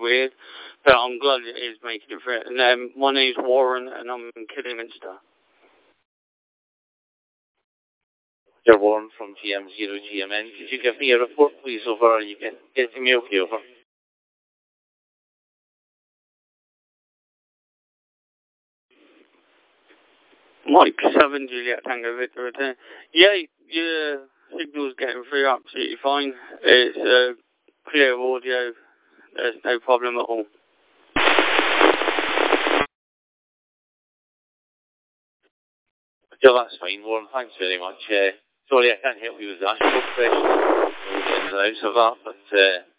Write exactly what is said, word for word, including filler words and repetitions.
weird, but I'm glad it is making it through. And um, my name's Warren, and I'm in Kidderminster. You're Warren from G M zero G M N. Could you give me a report, please, over? You can get me okay, over. Mike seven, Juliet Tango Victor return. Yeah, your signal's getting through absolutely fine. It's uh, clear audio. There's no problem at all. Yeah, that's fine, Warren. Thanks very much. Uh, sorry, I can't help you with that. No question. No ins and outs of that, but uh,